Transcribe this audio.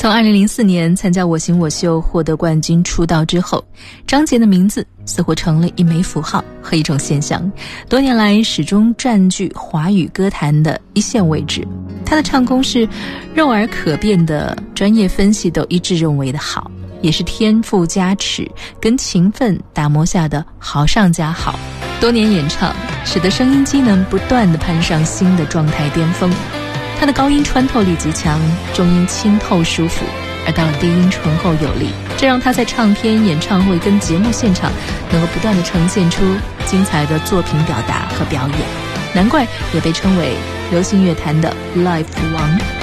从2004年参加《我型我秀》获得冠军出道之后，张杰的名字似乎成了一枚符号和一种现象，多年来始终占据华语歌坛的一线位置。他的唱功是肉耳可辨的，专业分析都一致认为的好，也是天赋加持跟勤奋打磨下的好上加好。多年演唱使得声音机能不断地攀上新的状态巅峰。他的高音穿透力极强，中音清透舒服，而到了低音醇厚有力，这让他在唱片、演唱会跟节目现场能够不断地呈现出精彩的作品表达和表演，难怪也被称为流行乐坛的 Live 王。